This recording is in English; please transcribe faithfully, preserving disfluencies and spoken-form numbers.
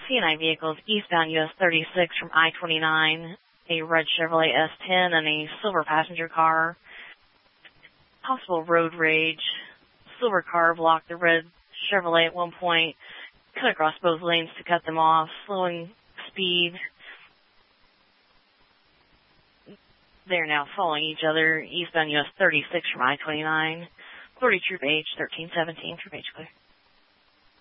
C N I vehicles eastbound U S thirty-six from I twenty-nine, a red Chevrolet S ten and a silver passenger car. Possible road rage. Silver car blocked the red Chevrolet at one point, cut across both lanes to cut them off, slowing speed. They're now following each other eastbound U S thirty-six from I twenty-nine. Florida Troop H thirteen seventeen, Troop H clear.